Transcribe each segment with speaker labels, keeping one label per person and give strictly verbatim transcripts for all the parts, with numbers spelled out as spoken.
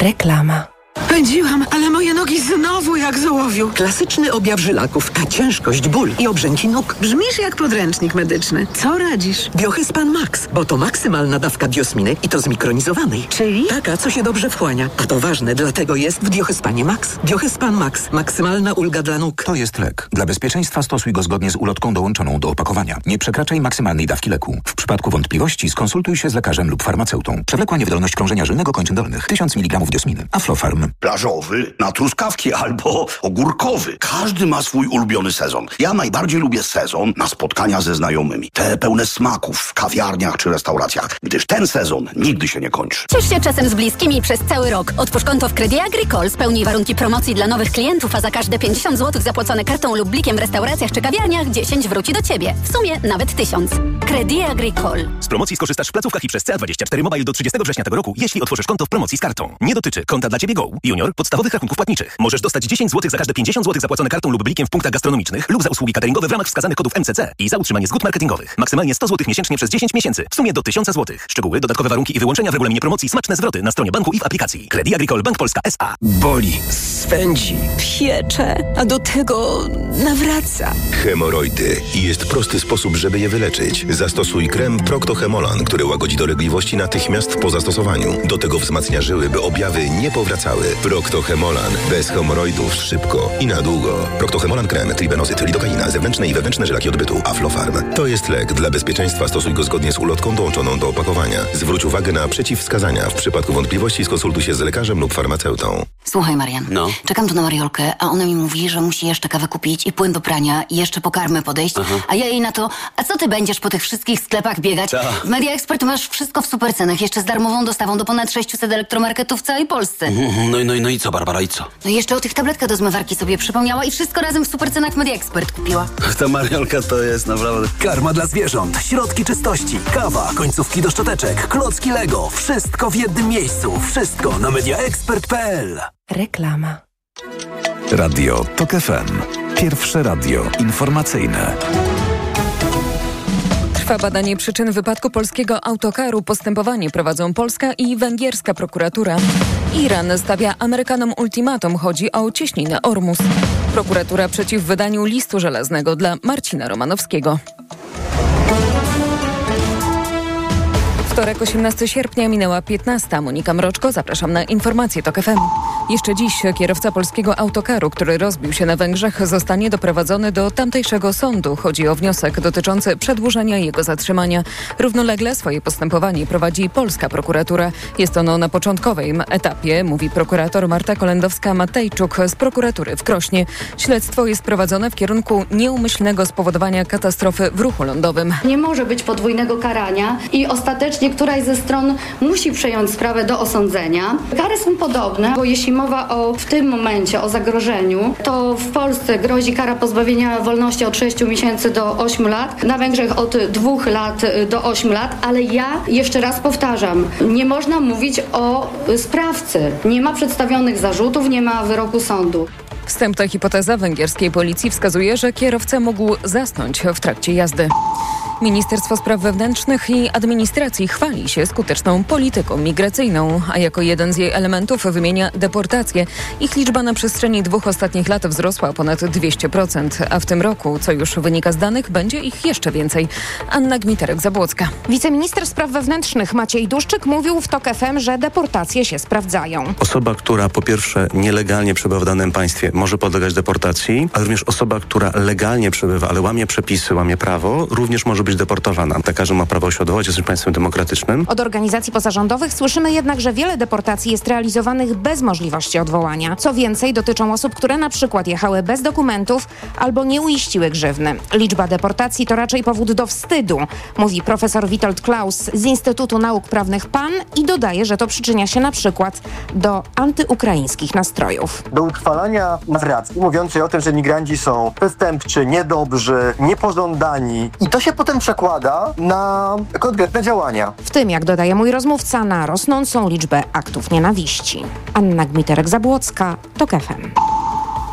Speaker 1: Reklama.
Speaker 2: Pędziłam, ale moje nogi znowu jak z ołowiu. Klasyczny objaw żylaków, a ciężkość, ból i obrzęki nóg. Brzmisz jak podręcznik medyczny. Co radzisz? Biohyspan Max, bo to maksymalna dawka biosminy i to zmikronizowanej.
Speaker 1: Czyli?
Speaker 2: Taka, co się dobrze wchłania. A to ważne, dlatego jest w Biohyspanie Max. Biohyspan Max. Maksymalna ulga dla nóg.
Speaker 3: To jest lek. Dla bezpieczeństwa stosuj go zgodnie z ulotką dołączoną do opakowania. Nie przekraczaj maksymalnej dawki leku. W przypadku wątpliwości skonsultuj się z lekarzem lub farmaceutą. Przewlekła niewydolność krążenia żylnego kończyn dolnych. tysiąc miligramów diosminy. Aflofarm.
Speaker 4: Plażowy na truskawki albo ogórkowy. Każdy ma swój ulubiony sezon. Ja najbardziej lubię sezon na spotkania ze znajomymi. Te pełne smaków w kawiarniach czy restauracjach, gdyż ten sezon nigdy się nie kończy.
Speaker 5: Ciesz się czasem z bliskimi przez cały rok. Otwórz konto w Credit Agricole, spełnij warunki promocji dla nowych klientów, a za każde pięćdziesiąt złotych zapłacone kartą lub blikiem w restauracjach czy kawiarniach dziesięć wróci do Ciebie. W sumie nawet tysiąc. Credit Agricole.
Speaker 6: Z promocji skorzystasz w placówkach i przez C A dwadzieścia cztery Mobile do trzydziestego września tego roku, jeśli otworzysz konto w promocji z kartą. Nie dotyczy konta dla Ciebie Go, Junior, podstawowych rachunków płatniczych. Możesz dostać dziesięć złotych za każde pięćdziesiąt złotych zapłacone kartą lub blikiem w punktach gastronomicznych lub za usługi cateringowe w ramach wskazanych kodów M C C i za utrzymanie zgód marketingowych. Maksymalnie sto złotych miesięcznie przez dziesięć miesięcy. W sumie do tysiąc złotych. Szczegóły, dodatkowe warunki i wyłączenia w regulaminie promocji, smaczne zwroty na stronie banku i w aplikacji. Credit Agricole Bank Polska S A.
Speaker 7: Boli, swędzi,
Speaker 1: Piecze, a do tego nawraca.
Speaker 8: Hemoroidy. Jest prosty sposób, żeby je wyleczyć. Zastosuj krem Procto-Hemolan, który łagodzi dolegliwości natychmiast po zastosowaniu. Do tego wzmacnia żyły, by objawy nie powracały. Procto-Hemolan. Bez hemoroidów szybko i na długo. Procto-Hemolan krem, tribenozyt, lidokaina, zewnętrzne i wewnętrzne żylaki odbytu. Aflofarm. To jest lek. Dla bezpieczeństwa stosuj go zgodnie z ulotką dołączoną do opakowania. Zwróć uwagę na przeciwwskazania. W przypadku wątpliwości skonsultuj się z lekarzem lub farmaceutą.
Speaker 9: Słuchaj, Marian.
Speaker 4: No.
Speaker 9: Czekam tu na Mariolkę, a ona mi mówi, że musi jeszcze kawę kupić i płyn do prania i jeszcze po karmę podejść.
Speaker 4: Aha.
Speaker 9: A ja jej na to, a co ty będziesz po tych wszystkich sklepach biegać?
Speaker 4: Ta.
Speaker 9: W Media Expert masz wszystko w supercenach, jeszcze z darmową dostawą do ponad sześciuset elektromarketów w całej Polsce.
Speaker 4: No, no, no i co, Barbara, i co?
Speaker 9: No i jeszcze o tych tabletkach do zmywarki sobie przypomniała i wszystko razem w supercenach w Media Expert kupiła.
Speaker 4: Ta Mariolka to jest naprawdę...
Speaker 7: karma dla zwierząt, środki czystości, kawa, końcówki do szczoteczek, klocki Lego. Wszystko w jednym miejscu. Wszystko na mediaexpert kropka p l.
Speaker 1: Reklama.
Speaker 10: Radio Tok F M. Pierwsze radio informacyjne.
Speaker 1: Trwa badanie przyczyn wypadku polskiego autokaru. Postępowanie prowadzą polska i węgierska prokuratura. Iran stawia Amerykanom ultimatum. Chodzi o cieśninę Ormus. Prokuratura przeciw wydaniu listu żelaznego dla Marcina Romanowskiego. Wtorek, osiemnastego sierpnia, minęła piętnasta. Monika Mroczko, zapraszam na informacje Tok F M. Jeszcze dziś kierowca polskiego autokaru, który rozbił się na Węgrzech, zostanie doprowadzony do tamtejszego sądu. Chodzi o wniosek dotyczący przedłużenia jego zatrzymania. Równolegle swoje postępowanie prowadzi polska prokuratura. Jest ono na początkowym etapie, mówi prokurator Marta Kolendowska-Matejczuk z prokuratury w Krośnie. Śledztwo jest prowadzone w kierunku nieumyślnego spowodowania katastrofy w ruchu lądowym.
Speaker 11: Nie może być podwójnego karania i ostatecznie któraś ze stron musi przejąć sprawę do osądzenia. Kary są podobne, bo jeśli mowa o w tym momencie o zagrożeniu, to w Polsce grozi kara pozbawienia wolności od sześciu miesięcy do ośmiu lat, na Węgrzech od dwóch lat do ośmiu lat, ale ja jeszcze raz powtarzam, nie można mówić o sprawcy. Nie ma przedstawionych zarzutów, nie ma wyroku sądu.
Speaker 1: Wstępna hipoteza węgierskiej policji wskazuje, że kierowca mógł zasnąć w trakcie jazdy. Ministerstwo Spraw Wewnętrznych i Administracji chwali się skuteczną polityką migracyjną, a jako jeden z jej elementów wymienia deportacje. Ich liczba na przestrzeni dwóch ostatnich lat wzrosła o ponad dwieście procent, a w tym roku, co już wynika z danych, będzie ich jeszcze więcej. Anna Gmiterek-Zabłocka.
Speaker 12: Wiceminister Spraw Wewnętrznych Maciej Duszczyk mówił w Tok F M, że deportacje się sprawdzają.
Speaker 13: Osoba, która po pierwsze nielegalnie przebywa w danym państwie, może podlegać deportacji, ale również osoba, która legalnie przebywa, ale łamie przepisy, łamie prawo, również może być deportowana. Tak, każdy ma prawo się odwołać, jesteśmy państwem demokratycznym.
Speaker 12: Od organizacji pozarządowych słyszymy jednak, że wiele deportacji jest realizowanych bez możliwości odwołania. Co więcej, dotyczą osób, które na przykład jechały bez dokumentów albo nie uiściły grzywny. Liczba deportacji to raczej powód do wstydu, mówi profesor Witold Klaus z Instytutu Nauk Prawnych P A N i dodaje, że to przyczynia się na przykład do antyukraińskich nastrojów.
Speaker 14: Do utrwalania narracji mówiącej o tym, że migranci są przestępczy, niedobrzy, niepożądani i to się potem przekłada na konkretne działania.
Speaker 12: W tym, jak dodaje mój rozmówca, na rosnącą liczbę aktów nienawiści. Anna Gmiterek-Zabłocka, Tok F M.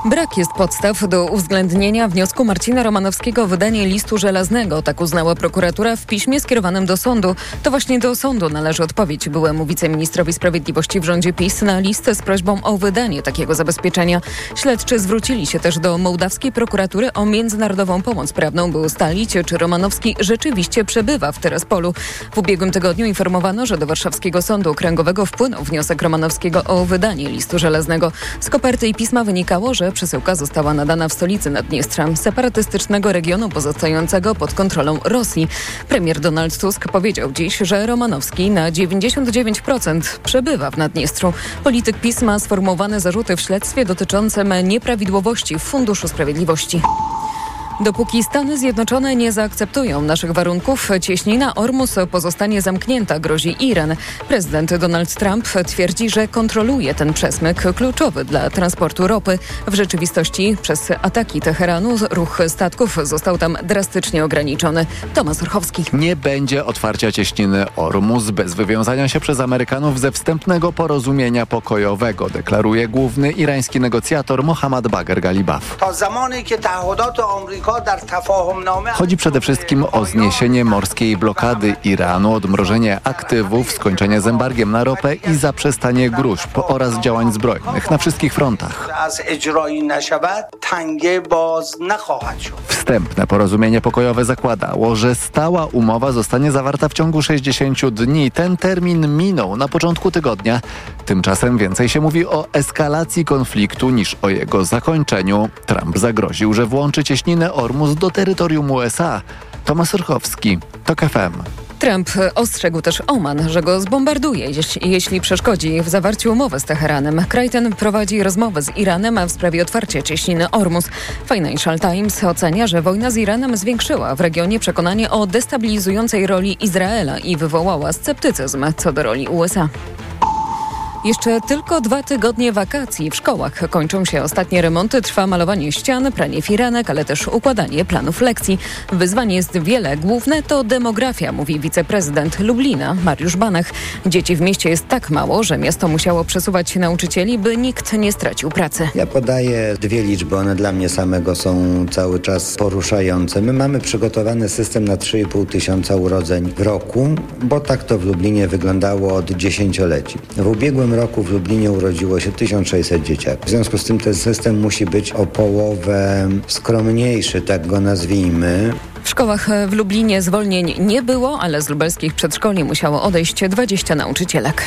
Speaker 1: Brak jest podstaw do uwzględnienia wniosku Marcina Romanowskiego o wydanie listu żelaznego. Tak uznała prokuratura w piśmie skierowanym do sądu. To właśnie do sądu należy odpowiedź byłemu wiceministrowi sprawiedliwości w rządzie PiS na listę z prośbą o wydanie takiego zabezpieczenia. Śledczy zwrócili się też do mołdawskiej prokuratury o międzynarodową pomoc prawną, by ustalić, czy Romanowski rzeczywiście przebywa w Tiraspolu. W ubiegłym tygodniu informowano, że do warszawskiego sądu okręgowego wpłynął wniosek Romanowskiego o wydanie listu żelaznego. Z koperty i pisma wynikało, że przesyłka została nadana w stolicy Naddniestrza, separatystycznego regionu pozostającego pod kontrolą Rosji. Premier Donald Tusk powiedział dziś, że Romanowski na dziewięćdziesiąt dziewięć procent przebywa w Naddniestrzu. Polityk PiS ma sformułowane zarzuty w śledztwie dotyczącym nieprawidłowości w Funduszu Sprawiedliwości. Dopóki Stany Zjednoczone nie zaakceptują naszych warunków, cieśnina Ormus pozostanie zamknięta, grozi Iran. Prezydent Donald Trump twierdzi, że kontroluje ten przesmyk kluczowy dla transportu ropy. W rzeczywistości przez ataki Teheranu ruch statków został tam drastycznie ograniczony. Tomasz Orchowski.
Speaker 15: Nie będzie otwarcia cieśniny Ormus bez wywiązania się przez Amerykanów ze wstępnego porozumienia pokojowego, deklaruje główny irański negocjator Mohammad Bagher Galibaf. Chodzi przede wszystkim o zniesienie morskiej blokady Iranu, odmrożenie aktywów, skończenie z embargiem na ropę i zaprzestanie gróźb oraz działań zbrojnych na wszystkich frontach. Wstępne porozumienie pokojowe zakładało, że stała umowa zostanie zawarta w ciągu sześćdziesięciu dni. Ten termin minął na początku tygodnia. Tymczasem więcej się mówi o eskalacji konfliktu niż o jego zakończeniu. Trump zagroził, że włączy cieśninę Ormus do terytorium U S A. Tomasz Orchowski, TOK F M.
Speaker 1: Trump ostrzegł też Oman, że go zbombarduje, jeśli, jeśli przeszkodzi w zawarciu umowy z Teheranem. Kraj ten prowadzi rozmowy z Iranem w sprawie otwarcia cieśniny Ormus. Financial Times ocenia, że wojna z Iranem zwiększyła w regionie przekonanie o destabilizującej roli Izraela i wywołała sceptycyzm co do roli U S A. Jeszcze tylko dwa tygodnie wakacji. W szkołach kończą się ostatnie remonty, trwa malowanie ścian, pranie firanek, ale też układanie planów lekcji. Wyzwań jest wiele. Główne to demografia, mówi wiceprezydent Lublina, Mariusz Banach. Dzieci w mieście jest tak mało, że miasto musiało przesuwać nauczycieli, by nikt nie stracił pracy.
Speaker 16: Ja podaję dwie liczby, one dla mnie samego są cały czas poruszające. My mamy przygotowany system na trzy i pół tysiąca urodzeń w roku, bo tak to w Lublinie wyglądało od dziesięcioleci. W ubiegłym roku w Lublinie urodziło się tysiąc sześćset dzieciaków. W związku z tym ten system musi być o połowę skromniejszy, tak go nazwijmy.
Speaker 1: W szkołach w Lublinie zwolnień nie było, ale z lubelskich przedszkoli musiało odejść dwadzieścia nauczycielek.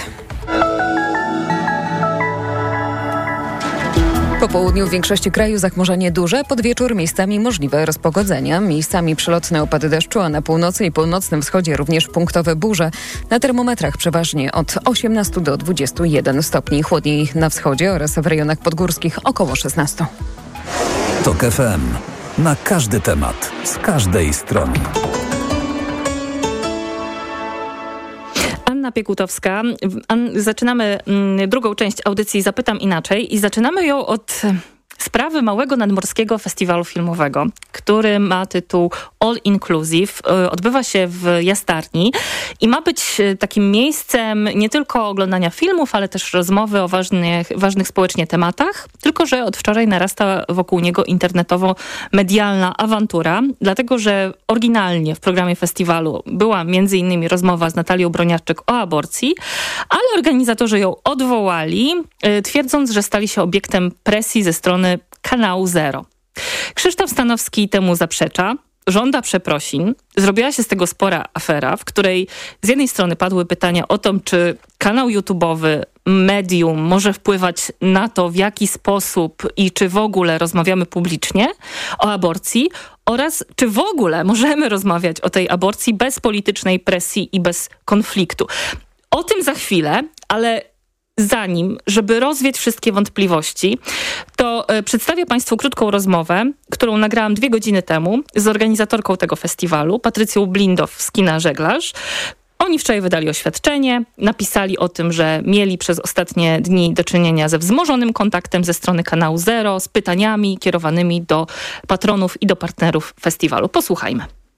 Speaker 1: Po południu w większości kraju zachmurzenie duże, pod wieczór miejscami możliwe rozpogodzenia, miejscami przelotne opady deszczu, a na północy i północnym wschodzie również punktowe burze. Na termometrach przeważnie od osiemnastu do dwudziestu jeden stopni, chłodniej na wschodzie oraz w rejonach podgórskich około szesnastu.
Speaker 10: TOK F M. Na każdy temat, z każdej strony.
Speaker 17: Anna Piekutowska. An- zaczynamy mm, drugą część audycji Zapytam Inaczej i zaczynamy ją od sprawy Małego Nadmorskiego Festiwalu Filmowego, który ma tytuł All Inclusive. Odbywa się w Jastarni i ma być takim miejscem nie tylko oglądania filmów, ale też rozmowy o ważnych, ważnych społecznie tematach, tylko że od wczoraj narasta wokół niego internetowo-medialna awantura, dlatego że oryginalnie w programie festiwalu była między innymi rozmowa z Natalią Broniarczyk o aborcji, ale organizatorzy ją odwołali, twierdząc, że stali się obiektem presji ze strony Kanału Zero. Krzysztof Stanowski temu zaprzecza, żąda przeprosin. Zrobiła się z tego spora afera, w której z jednej strony padły pytania o to, czy kanał YouTube'owy, medium może wpływać na to, w jaki sposób i czy w ogóle rozmawiamy publicznie o aborcji oraz czy w ogóle możemy rozmawiać o tej aborcji bez politycznej presji i bez konfliktu. O tym za chwilę, ale zanim, żeby rozwiać wszystkie wątpliwości, to e, przedstawię Państwu krótką rozmowę, którą nagrałam dwie godziny temu z organizatorką tego festiwalu, Patrycją Blindow z Kina Żeglarz. Oni wczoraj wydali oświadczenie, napisali o tym, że mieli przez ostatnie dni do czynienia ze wzmożonym kontaktem ze strony Kanału Zero, z pytaniami kierowanymi do patronów i do partnerów festiwalu. Posłuchajmy.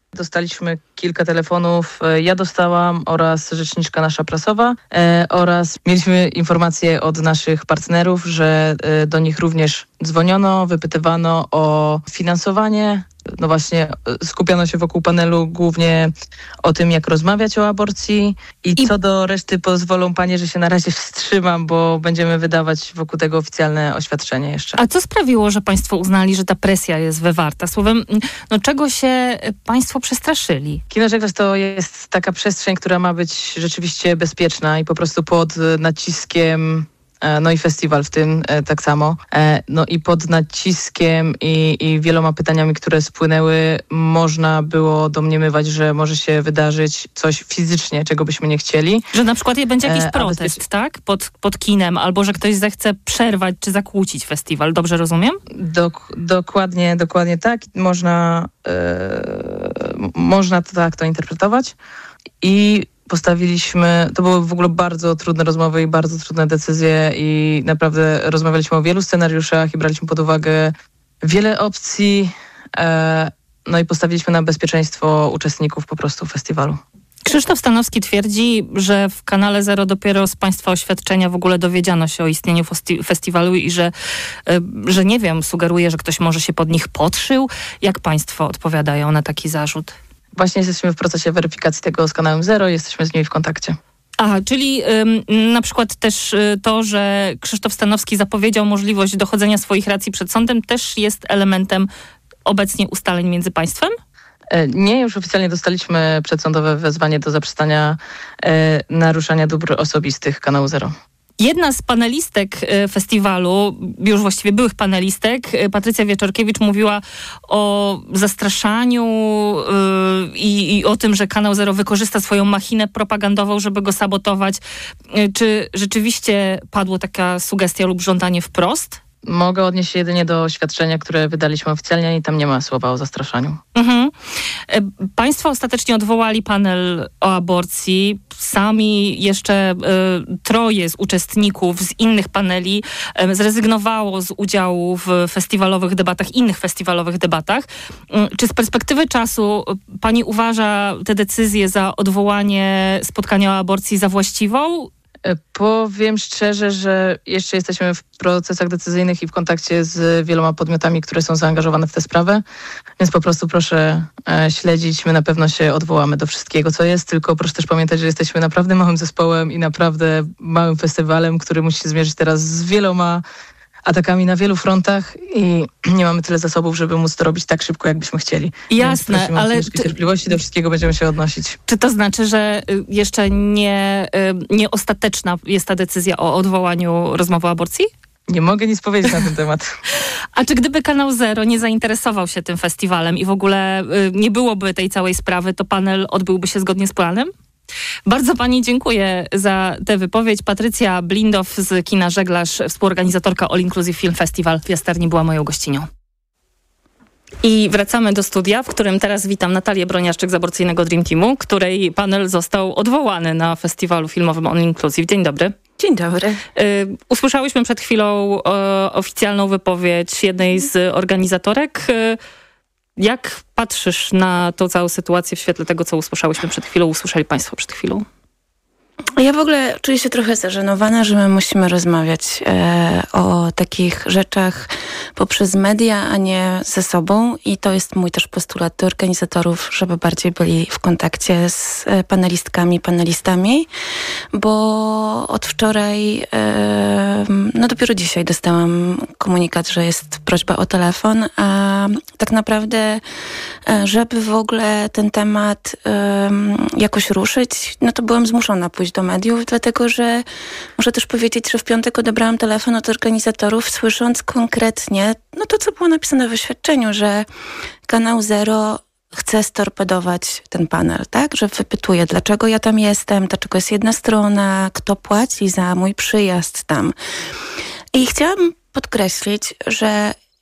Speaker 18: Dostaliśmy kilka telefonów, ja dostałam oraz rzeczniczka nasza prasowa e, oraz mieliśmy informacje od naszych partnerów, że e, do nich również dzwoniono, wypytywano o finansowanie. No właśnie skupiano się wokół panelu głównie o tym, jak rozmawiać o aborcji i, I co do reszty pozwolą panie, że się na razie wstrzymam, bo będziemy wydawać wokół tego oficjalne oświadczenie jeszcze.
Speaker 17: A co sprawiło, że państwo uznali, że ta presja jest wywarta? Słowem, no czego się państwo przestraszyli?
Speaker 18: Kino Żeglarz to jest taka przestrzeń, która ma być rzeczywiście bezpieczna i po prostu pod naciskiem. No i festiwal w tym e, tak samo. E, no i pod naciskiem i, i wieloma pytaniami, które spłynęły, można było domniemywać, że może się wydarzyć coś fizycznie, czego byśmy nie chcieli.
Speaker 17: Że na przykład będzie jakiś
Speaker 18: e,
Speaker 17: protest, bezpiecznie... tak? Pod, pod kinem, albo że ktoś zechce przerwać czy zakłócić festiwal. Dobrze rozumiem?
Speaker 18: Dok- dokładnie, dokładnie tak. Można, e, można to tak to interpretować. I postawiliśmy, to były w ogóle bardzo trudne rozmowy i bardzo trudne decyzje i naprawdę rozmawialiśmy o wielu scenariuszach i braliśmy pod uwagę wiele opcji, e, no i postawiliśmy na bezpieczeństwo uczestników po prostu festiwalu.
Speaker 17: Krzysztof Stanowski twierdzi, że w Kanale Zero dopiero z państwa oświadczenia w ogóle dowiedziano się o istnieniu festi- festiwalu i że, y, że nie wiem, sugeruje, że ktoś może się pod nich podszył. Jak państwo odpowiadają na taki zarzut?
Speaker 18: Właśnie jesteśmy w procesie weryfikacji tego z Kanałem Zero i jesteśmy z nimi w kontakcie.
Speaker 17: Aha, czyli ym, na przykład też y, to, że Krzysztof Stanowski zapowiedział możliwość dochodzenia swoich racji przed sądem, też jest elementem obecnie ustaleń między państwem?
Speaker 18: Nie, już oficjalnie dostaliśmy przedsądowe wezwanie do zaprzestania e, naruszania dóbr osobistych Kanału Zero.
Speaker 17: Jedna z panelistek festiwalu, już właściwie byłych panelistek, Patrycja Wieczorkiewicz, mówiła o zastraszaniu yy, i, i o tym, że Kanał Zero wykorzysta swoją machinę propagandową, żeby go sabotować. Yy, czy rzeczywiście padła taka sugestia lub żądanie wprost?
Speaker 18: Mogę odnieść się jedynie do oświadczenia, które wydaliśmy oficjalnie i tam nie ma słowa o zastraszaniu.
Speaker 17: Mhm. Państwo ostatecznie odwołali panel o aborcji. Sami jeszcze y, troje z uczestników z innych paneli y, zrezygnowało z udziału w festiwalowych debatach, innych festiwalowych debatach. Y, czy z perspektywy czasu pani uważa tę decyzję za odwołanie spotkania o aborcji za właściwą?
Speaker 18: Powiem szczerze, że jeszcze jesteśmy w procesach decyzyjnych i w kontakcie z wieloma podmiotami, które są zaangażowane w tę sprawę, więc po prostu proszę e, śledzić. My na pewno się odwołamy do wszystkiego, co jest, tylko proszę też pamiętać, że jesteśmy naprawdę małym zespołem i naprawdę małym festiwalem, który musi się zmierzyć teraz z wieloma atakami na wielu frontach i nie mamy tyle zasobów, żeby móc to robić tak szybko, jakbyśmy chcieli.
Speaker 17: Jasne, ale...
Speaker 18: Czy... cierpliwości, do wszystkiego będziemy się odnosić.
Speaker 17: Czy to znaczy, że jeszcze nie, nie ostateczna jest ta decyzja o odwołaniu rozmowy o aborcji?
Speaker 18: Nie mogę nic powiedzieć na ten temat.
Speaker 17: A czy gdyby Kanał Zero nie zainteresował się tym festiwalem i w ogóle nie byłoby tej całej sprawy, to panel odbyłby się zgodnie z planem? Bardzo pani dziękuję za tę wypowiedź. Patrycja Blindow z Kina Żeglarz, współorganizatorka All Inclusive Film Festival w Jasterni, była moją gościnią. I wracamy do studia, w którym teraz witam Natalię Broniarczyk z Aborcyjnego Dream Teamu, której panel został odwołany na festiwalu filmowym All Inclusive. Dzień dobry.
Speaker 19: Dzień dobry.
Speaker 17: Y, usłyszałyśmy przed chwilą y, oficjalną wypowiedź jednej z organizatorek. Y, Jak patrzysz na tą całą sytuację w świetle tego, co usłyszałyśmy przed chwilą, usłyszeli państwo przed chwilą?
Speaker 19: Ja w ogóle czuję się trochę zażenowana, że my musimy rozmawiać e, o takich rzeczach poprzez media, a nie ze sobą. I to jest mój też postulat do organizatorów, żeby bardziej byli w kontakcie z panelistkami, panelistami, bo od wczoraj, e, no dopiero dzisiaj dostałam komunikat, że jest prośba o telefon, a tak naprawdę, e, żeby w ogóle ten temat e, jakoś ruszyć, no to byłam zmuszona pójść do mediów, dlatego że muszę też powiedzieć, że w piątek odebrałam telefon od organizatorów, słysząc konkretnie no to, co było napisane w oświadczeniu, że Kanał Zero chce storpedować ten panel, tak? Że wypytuje, dlaczego ja tam jestem, dlaczego jest jedna strona, kto płaci za mój przyjazd tam. I chciałam podkreślić, że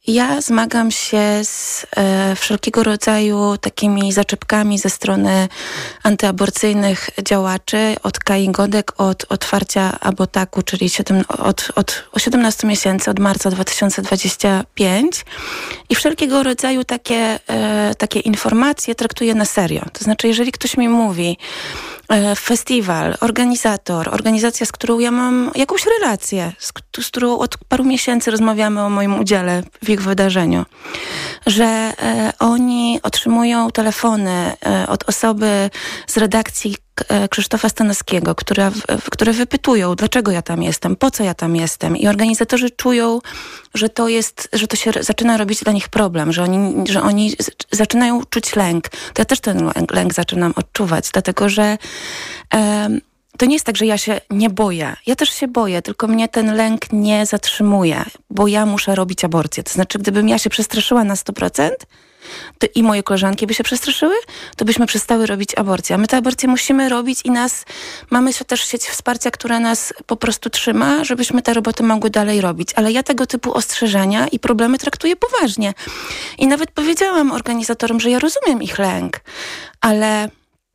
Speaker 19: ja zmagam się z e, wszelkiego rodzaju takimi zaczepkami ze strony antyaborcyjnych działaczy, od Kai Godek, od otwarcia Abotaku, czyli siedem, od, od siedemnastu miesięcy, od marca dwa tysiące dwudziestego piątego i wszelkiego rodzaju takie, e, takie informacje traktuję na serio. To znaczy, jeżeli ktoś mi mówi, festiwal, organizator, organizacja, z którą ja mam jakąś relację, z, z którą od paru miesięcy rozmawiamy o moim udziale w ich wydarzeniu, że e, oni otrzymują telefony e, od osoby z redakcji Krzysztofa Stanowskiego, które, które wypytują, dlaczego ja tam jestem, po co ja tam jestem, i organizatorzy czują, że to jest, że to się zaczyna robić dla nich problem, że oni, że oni zaczynają czuć lęk. To ja też ten lęk zaczynam odczuwać, dlatego że um, to nie jest tak, że ja się nie boję. Ja też się boję, tylko mnie ten lęk nie zatrzymuje, bo ja muszę robić aborcję. To znaczy, gdybym ja się przestraszyła na sto procent, to i moje koleżanki by się przestraszyły, to byśmy przestały robić aborcję. A my tę aborcję musimy robić i nas, mamy też sieć wsparcia, która nas po prostu trzyma, żebyśmy te roboty mogły dalej robić. Ale ja tego typu ostrzeżenia i problemy traktuję poważnie. I nawet powiedziałam organizatorom, że ja rozumiem ich lęk, ale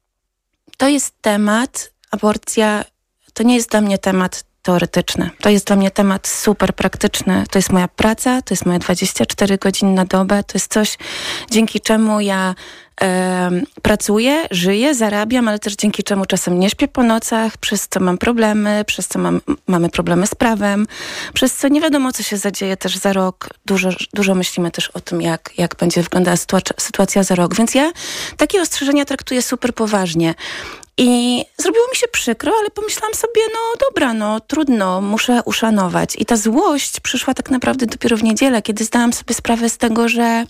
Speaker 19: to jest temat, aborcja to nie jest dla mnie temat teoretyczny. To jest dla mnie temat super praktyczny. To jest moja praca, to jest moje dwadzieścia cztery godziny na dobę, to jest coś, dzięki czemu ja e, pracuję, żyję, zarabiam, ale też dzięki czemu czasem nie śpię po nocach, przez co mam problemy, przez co mam, mamy problemy z prawem, przez co nie wiadomo, co się zadzieje też za rok. Dużo, dużo myślimy też o tym, jak, jak będzie wyglądała sytuacja, sytuacja za rok. Więc ja takie ostrzeżenia traktuję super poważnie. I zrobiło mi się przykro, ale pomyślałam sobie, no dobra, no trudno, muszę uszanować. I ta złość przyszła tak naprawdę dopiero w niedzielę, kiedy zdałam sobie sprawę z tego, że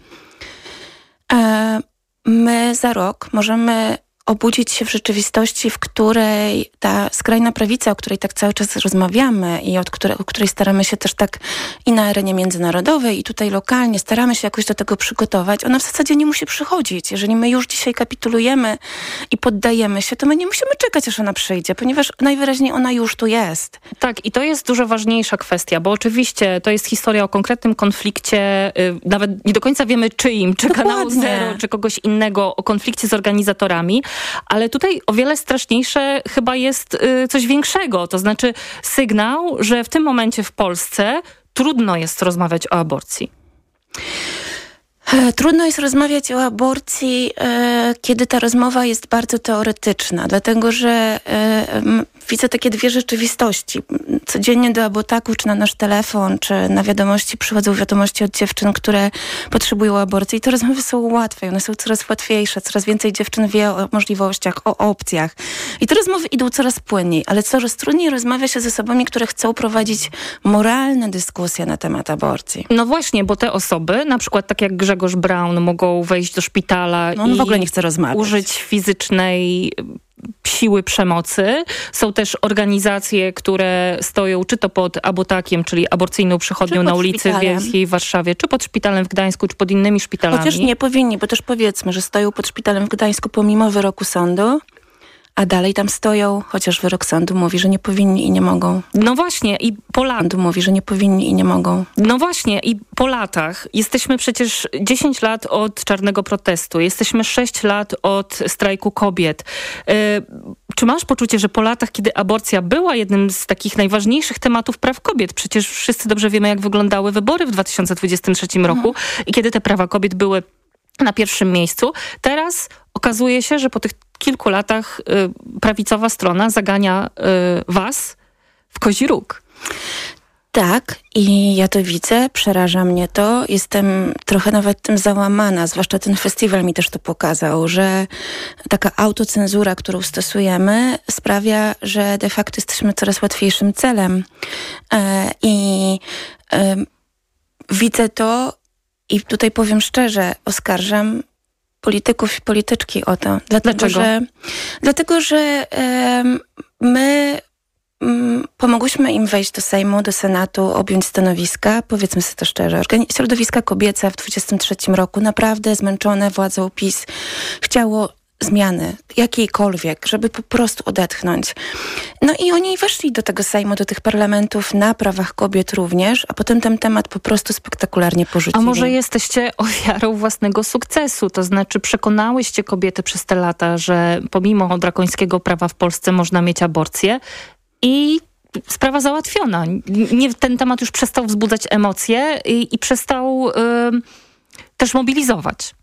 Speaker 19: e, my za rok możemy obudzić się w rzeczywistości, w której ta skrajna prawica, o której tak cały czas rozmawiamy i od której, o której staramy się też tak i na arenie międzynarodowej, i tutaj lokalnie staramy się jakoś do tego przygotować, ona w zasadzie nie musi przychodzić. Jeżeli my już dzisiaj kapitulujemy i poddajemy się, to my nie musimy czekać, aż ona przyjdzie, ponieważ najwyraźniej ona już tu jest.
Speaker 17: Tak, i to jest dużo ważniejsza kwestia, bo oczywiście to jest historia o konkretnym konflikcie, yy, nawet nie do końca wiemy czyim, czy
Speaker 19: Dokładnie.
Speaker 17: Kanału Zero, czy kogoś innego, o konflikcie z organizatorami, ale tutaj o wiele straszniejsze chyba jest y, coś większego, to znaczy sygnał, że w tym momencie w Polsce trudno jest rozmawiać o aborcji.
Speaker 19: Trudno jest rozmawiać o aborcji, e, kiedy ta rozmowa jest bardzo teoretyczna, dlatego że e, m, widzę takie dwie rzeczywistości. Codziennie do Abotaku, czy na nasz telefon, czy na wiadomości przychodzą wiadomości od dziewczyn, które potrzebują aborcji. I te rozmowy są łatwe, one są coraz łatwiejsze, coraz więcej dziewczyn wie o możliwościach, o opcjach. I te rozmowy idą coraz płynniej, ale coraz trudniej rozmawia się ze osobami, które chcą prowadzić moralne dyskusje na temat aborcji.
Speaker 17: No właśnie, bo te osoby, na przykład tak jak Grzegorz Braun, mogą wejść do szpitala
Speaker 19: no on
Speaker 17: i
Speaker 19: w ogóle nie chce rozmawiać.
Speaker 17: Użyć fizycznej siły przemocy. Są też organizacje, które stoją czy to pod Abotakiem, czyli aborcyjną przychodnią na ulicy szpitalem. Wielkiej w Warszawie, czy pod szpitalem w Gdańsku, czy pod innymi szpitalami.
Speaker 19: Chociaż nie powinni, bo też powiedzmy, że stoją pod szpitalem w Gdańsku pomimo wyroku sądu, a dalej tam stoją, chociaż wyrok sądu mówi, że nie powinni i nie mogą.
Speaker 17: No właśnie, i po latach...
Speaker 19: Sąd mówi, że nie powinni i nie mogą.
Speaker 17: No właśnie, i po latach. Jesteśmy przecież dziesięć lat od czarnego protestu. Jesteśmy sześć lat od strajku kobiet. Yy, czy masz poczucie, że po latach, kiedy aborcja była jednym z takich najważniejszych tematów praw kobiet, przecież wszyscy dobrze wiemy, jak wyglądały wybory w dwa tysiące dwudziestym trzecim roku mhm. i kiedy te prawa kobiet były na pierwszym miejscu, teraz okazuje się, że po tych kilku latach y, prawicowa strona zagania y, was w kozi róg.
Speaker 19: Tak, i ja to widzę, przeraża mnie to. Jestem trochę nawet tym załamana, zwłaszcza ten festiwal mi też to pokazał, że taka autocenzura, którą stosujemy, sprawia, że de facto jesteśmy coraz łatwiejszym celem. E, I e, widzę to i tutaj powiem szczerze, oskarżam polityków i polityczki o to. Dlatego,
Speaker 17: Dlaczego?
Speaker 19: Że, dlatego, że um, my um, pomogłyśmy im wejść do Sejmu, do Senatu, objąć stanowiska, powiedzmy sobie to szczerze. Organi- środowiska kobiece w dwudziestym trzecim roku, naprawdę zmęczone władzą PiS, chciało zmiany, jakiejkolwiek, żeby po prostu odetchnąć. No i oni weszli do tego Sejmu, do tych parlamentów na prawach kobiet również, a potem ten temat po prostu spektakularnie porzucili.
Speaker 17: A może jesteście ofiarą własnego sukcesu? To znaczy przekonałyście kobiety przez te lata, że pomimo drakońskiego prawa w Polsce można mieć aborcję i sprawa załatwiona. Nie, ten temat już przestał wzbudzać emocje i, i przestał y, też mobilizować.